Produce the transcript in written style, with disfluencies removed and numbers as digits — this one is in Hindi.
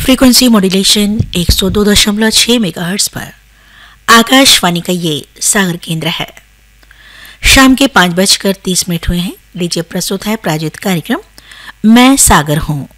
फ्रीक्वेंसी मॉड्यूलेशन 102.6 मेगाहर्ट्ज पर आकाशवाणी का ये सागर केंद्र है। शाम के 5:30 हुए हैं। लीजिए प्रस्तुत है प्रायोजित कार्यक्रम मैं सागर हूं।